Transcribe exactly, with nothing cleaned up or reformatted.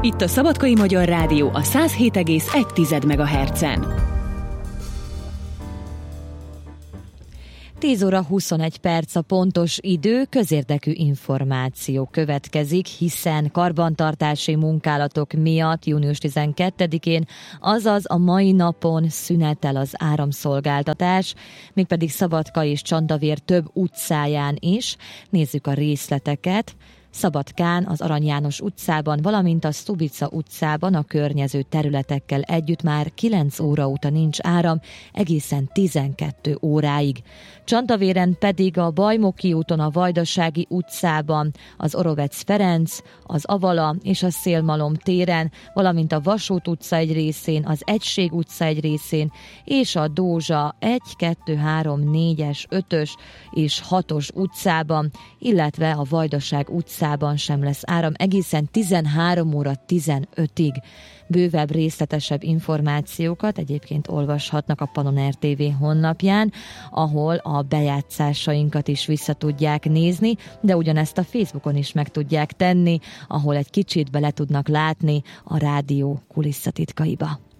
Itt a Szabadkai Magyar Rádió a száz hét egész egy megahertzen. tíz óra huszonegy perc a pontos idő, közérdekű információ következik, hiszen karbantartási munkálatok miatt június tizenkettedikén, azaz a mai napon szünetel az áramszolgáltatás, mégpedig Szabadka és Csantavér több utcáján is. Nézzük a részleteket. Szabadkán, az Arany János utcában, valamint a Stubica utcában a környező területekkel együtt már kilenc óra óta nincs áram, egészen tizenkét óráig. Csantavéren pedig a Bajmoki úton, a Vajdasági utcában, az Orovec Ferenc, az Avala és a Szélmalom téren, valamint a Vasút utca egy részén, az Egység utca egy részén, és a Dózsa egy, kettő, három, négyes, ötös és hatos utcában, illetve a Vajdaság utcában sem lesz áram egészen tizenhárom óra tizenötig. Bővebb, részletesebb információkat egyébként olvashatnak a Panon er té vé honlapján, ahol a bejátszásainkat is vissza tudják nézni, de ugyanezt a Facebookon is meg tudják tenni, ahol egy kicsit bele tudnak látni a rádió kulisszatitkaiba.